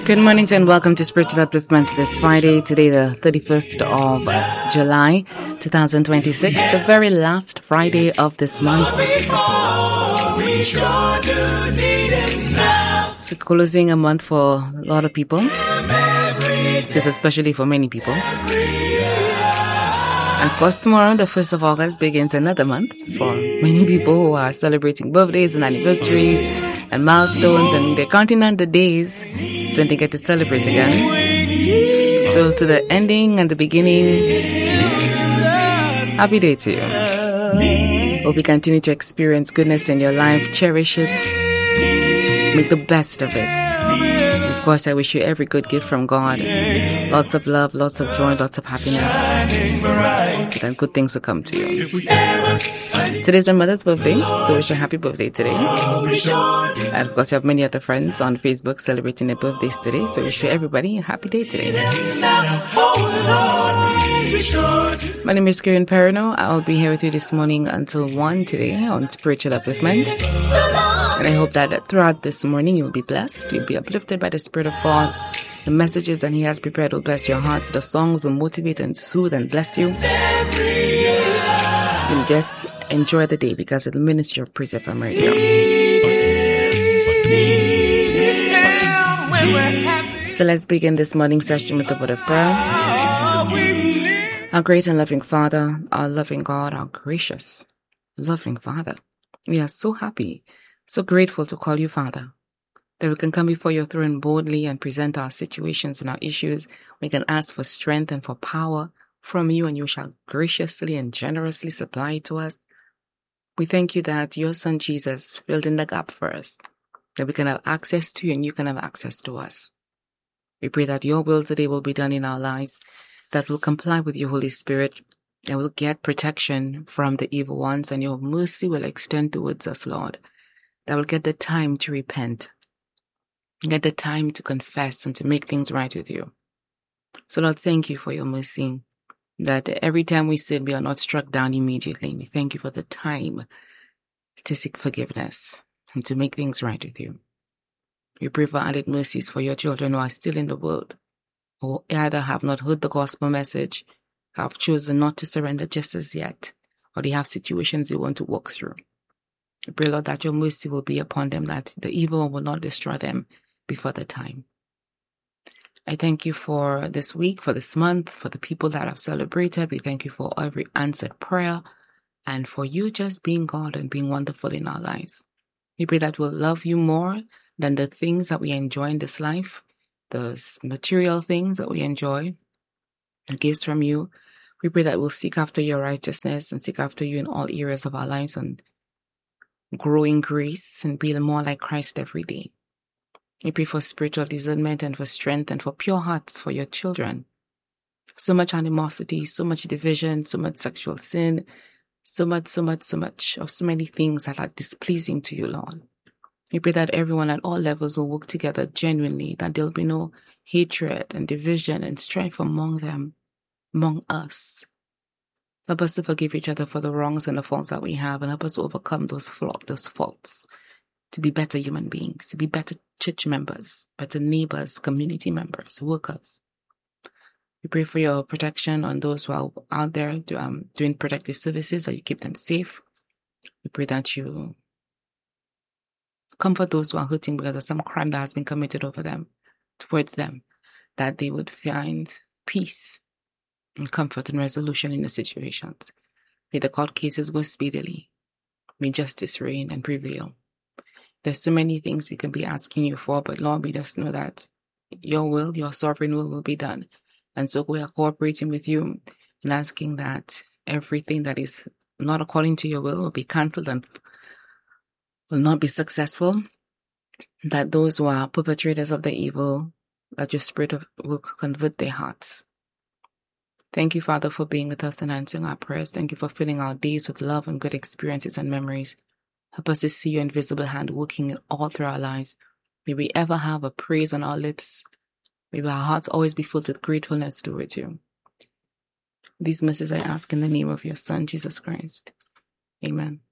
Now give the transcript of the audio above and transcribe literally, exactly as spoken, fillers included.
Good morning and welcome to Spiritual Upliftment this Friday, today the thirty-first of July twenty twenty-six, the very last Friday of this month. It's closing a month for a lot of people. This especially for many people. And of course tomorrow, the first of August, begins another month for many people who are celebrating birthdays and anniversaries and milestones, and they're counting down the days when they get to celebrate again. So to the ending and the beginning, happy day to you. Hope you continue to experience goodness in your life. Cherish it. Make the best of it. Of course, I wish you every good gift from God. Lots of love, lots of joy, lots of happiness. And good things will come to you. Today's my mother's birthday, so wish her a happy birthday today. And of course, you have many other friends on Facebook celebrating their birthdays today, so wish you everybody a happy day today. My name is Karen Perino. I'll be here with you this morning until one today on Spiritual Upliftment. And I hope that throughout this morning you'll be blessed, you'll be uplifted by the Spirit of God. The messages that He has prepared will bless your hearts. The songs will motivate and soothe and bless you. And just enjoy the day because it's the Ministry of Praise F M Radio. So let's begin this morning session with a word of prayer. Our great and loving Father, our loving God, our gracious, loving Father, we are so happy, so grateful to call you Father, that we can come before your throne boldly and present our situations and our issues. We can ask for strength and for power from you, and you shall graciously and generously supply it to us. We thank you that your Son Jesus filled in the gap for us, that we can have access to you and you can have access to us. We pray that your will today will be done in our lives, that will comply with your Holy Spirit, and will get protection from the evil ones, and your mercy will extend towards us, Lord, that will get the time to repent, get the time to confess and to make things right with you. So Lord, thank you for your mercy, that every time we sin, we are not struck down immediately. We thank you for the time to seek forgiveness and to make things right with you. We pray for added mercies for your children who are still in the world, who either have not heard the gospel message, have chosen not to surrender just as yet, or they have situations they want to walk through. We pray, Lord, that your mercy will be upon them, that the evil one will not destroy them before the time. I thank you for this week, for this month, for the people that have celebrated. We thank you for every answered prayer and for you just being God and being wonderful in our lives. We pray that we'll love you more than the things that we enjoy in this life, the material things that we enjoy, the gifts from you. We pray that we'll seek after your righteousness and seek after you in all areas of our lives and grow in grace and be more like Christ every day. We pray for spiritual discernment and for strength and for pure hearts for your children. So much animosity, so much division, so much sexual sin, so much, so much, so much of so many things that are displeasing to you, Lord. We pray that everyone at all levels will work together genuinely, that there will be no hatred and division and strife among them, among us. Help us to forgive each other for the wrongs and the faults that we have, and help us to overcome those flaws, those faults, to be better human beings, to be better church members, better neighbors, community members, workers. We pray for your protection on those who are out there um, doing protective services, that you keep them safe. We pray that you comfort those who are hurting because of some crime that has been committed over them, towards them, that they would find peace and comfort and resolution in the situations. May the court cases go speedily. May justice reign and prevail. There's so many things we can be asking you for, but Lord, we just know that your will, your sovereign will will be done. And so we are cooperating with you and asking that everything that is not according to your will will be cancelled and will not be successful. That those who are perpetrators of the evil, that your Spirit of, will convert their hearts. Thank you, Father, for being with us and answering our prayers. Thank you for filling our days with love and good experiences and memories. Help us to see your invisible hand working all through our lives. May we ever have a praise on our lips. May our hearts always be filled with gratefulness towards you. These mercies I ask in the name of your Son, Jesus Christ. Amen.